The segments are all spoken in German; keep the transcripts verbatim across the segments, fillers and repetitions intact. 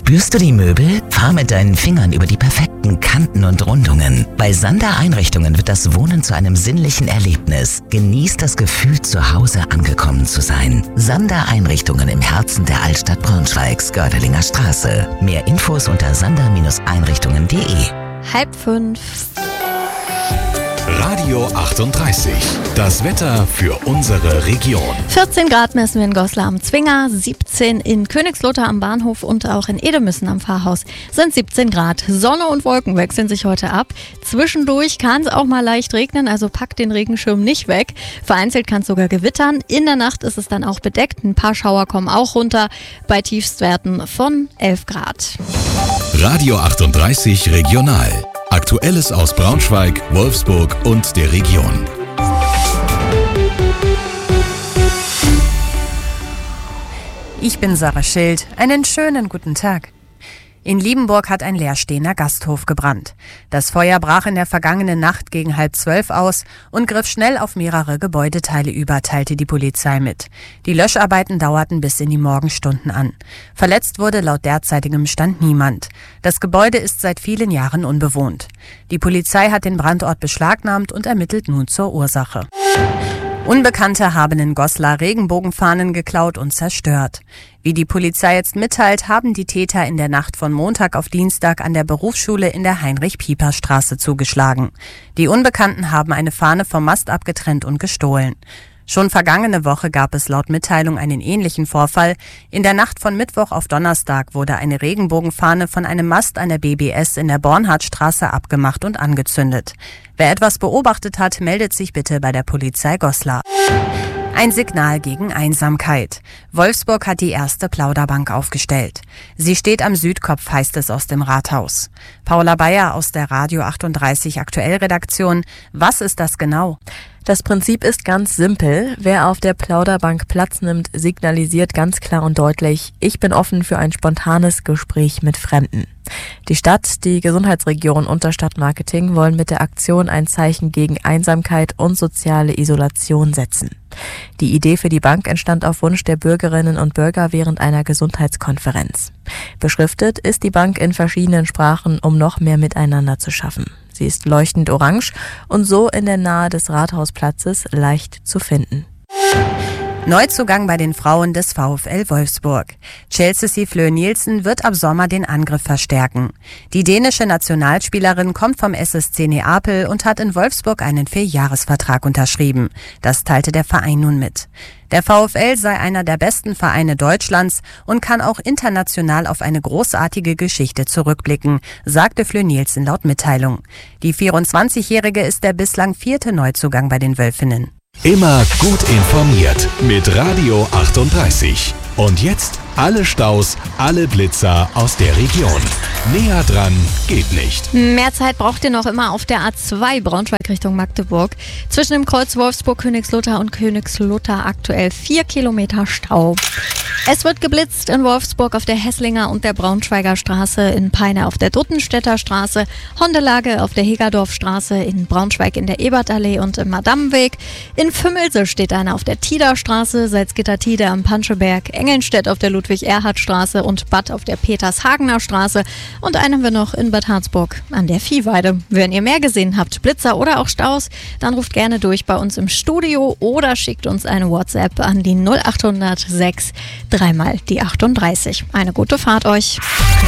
Spürst du die Möbel? Fahr mit deinen Fingern über die perfekten Kanten und Rundungen. Bei Sander Einrichtungen wird das Wohnen zu einem sinnlichen Erlebnis. Genieß das Gefühl, zu Hause angekommen zu sein. Sander Einrichtungen im Herzen der Altstadt Braunschweigs, Gördelinger Straße. Mehr Infos unter sander Einrichtungen punkt de. Halb fünf. Radio achtunddreißig. Das Wetter für unsere Region. vierzehn Grad messen wir in Goslar am Zwinger, siebzehn in Königslutter am Bahnhof und auch in Edemüssen am Pfarrhaus sind siebzehn Grad. Sonne und Wolken wechseln sich heute ab. Zwischendurch kann es auch mal leicht regnen, also packt den Regenschirm nicht weg. Vereinzelt kann es sogar gewittern. In der Nacht ist es dann auch bedeckt. Ein paar Schauer kommen auch runter bei Tiefstwerten von elf Grad. Radio achtunddreißig Regional. Aktuelles aus Braunschweig, Wolfsburg und der Region. Ich bin Sarah Schild. Einen schönen guten Tag. In Liebenburg hat ein leerstehender Gasthof gebrannt. Das Feuer brach in der vergangenen Nacht gegen halb zwölf aus und griff schnell auf mehrere Gebäudeteile über, teilte die Polizei mit. Die Löscharbeiten dauerten bis in die Morgenstunden an. Verletzt wurde laut derzeitigem Stand niemand. Das Gebäude ist seit vielen Jahren unbewohnt. Die Polizei hat den Brandort beschlagnahmt und ermittelt nun zur Ursache. Unbekannte haben in Goslar Regenbogenfahnen geklaut und zerstört. Wie die Polizei jetzt mitteilt, haben die Täter in der Nacht von Montag auf Dienstag an der Berufsschule in der Heinrich-Pieper-Straße zugeschlagen. Die Unbekannten haben eine Fahne vom Mast abgetrennt und gestohlen. Schon vergangene Woche gab es laut Mitteilung einen ähnlichen Vorfall. In der Nacht von Mittwoch auf Donnerstag wurde eine Regenbogenfahne von einem Mast an der B B S in der Bornhardtstraße abgemacht und angezündet. Wer etwas beobachtet hat, meldet sich bitte bei der Polizei Goslar. Ein Signal gegen Einsamkeit. Wolfsburg hat die erste Plauderbank aufgestellt. Sie steht am Südkopf, heißt es aus dem Rathaus. Paula Bayer aus der Radio achtunddreißig Aktuell-Redaktion. Was ist das genau? Das Prinzip ist ganz simpel. Wer auf der Plauderbank Platz nimmt, signalisiert ganz klar und deutlich: Ich bin offen für ein spontanes Gespräch mit Fremden. Die Stadt, die Gesundheitsregion und das Stadtmarketing wollen mit der Aktion ein Zeichen gegen Einsamkeit und soziale Isolation setzen. Die Idee für die Bank entstand auf Wunsch der Bürgerinnen und Bürger während einer Gesundheitskonferenz. Beschriftet ist die Bank in verschiedenen Sprachen, um noch mehr Miteinander zu schaffen. Sie ist leuchtend orange und so in der Nähe des Rathausplatzes leicht zu finden. Neuzugang bei den Frauen des VfL Wolfsburg. Chelsea Fleur-Nielsen wird ab Sommer den Angriff verstärken. Die dänische Nationalspielerin kommt vom S S C Neapel und hat in Wolfsburg einen Vierjahresvertrag unterschrieben. Das teilte der Verein nun mit. Der VfL sei einer der besten Vereine Deutschlands und kann auch international auf eine großartige Geschichte zurückblicken, sagte Fleur-Nielsen laut Mitteilung. Die vierundzwanzigjährige ist der bislang vierte Neuzugang bei den Wölfinnen. Immer gut informiert mit Radio achtunddreißig. Und jetzt alle Staus, alle Blitzer aus der Region. Näher dran geht nicht. Mehr Zeit braucht ihr noch immer auf der A zwei Braunschweig Richtung Magdeburg. Zwischen dem Kreuz Wolfsburg, Königslutter und Königslutter aktuell vier Kilometer Stau. Es wird geblitzt in Wolfsburg auf der Hesslinger und der Braunschweiger Straße, in Peine auf der Duttenstädter Straße, Hondelage auf der Hegerdorfstraße, in Braunschweig in der Ebertallee und im Madammenweg. In Fümmelse steht einer auf der Tiederstraße, Salzgitter-Tide am Panscheberg, Engelnstedt auf der Ludwig-Erhard-Straße und Bad auf der Peters-Hagener Straße. Und einen haben wir noch in Bad Harzburg an der Viehweide. Wenn ihr mehr gesehen habt, Blitzer oder auch Staus, dann ruft gerne durch bei uns im Studio oder schickt uns eine WhatsApp an die null acht null null sechs dreimal die achtunddreißig. Eine gute Fahrt euch.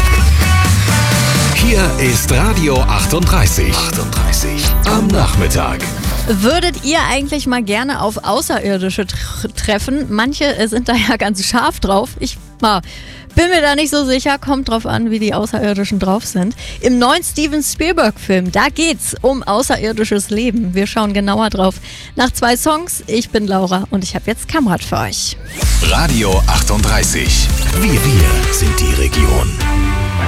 Hier ist Radio achtunddreißig. achtunddreißig am Nachmittag. Würdet ihr eigentlich mal gerne auf Außerirdische tr- treffen? Manche äh, sind da ja ganz scharf drauf. Ich mal, bin mir da nicht so sicher. Kommt drauf an, wie die Außerirdischen drauf sind. Im neuen Steven Spielberg-Film, da geht's um außerirdisches Leben. Wir schauen genauer drauf nach zwei Songs. Ich bin Laura und ich habe jetzt Kamerad für euch. Radio achtunddreißig. Wir, wir sind die Region.